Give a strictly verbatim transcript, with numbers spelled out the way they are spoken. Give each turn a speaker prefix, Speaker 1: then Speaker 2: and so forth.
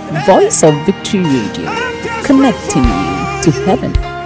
Speaker 1: Voice of Victory Radio, connecting you to heaven.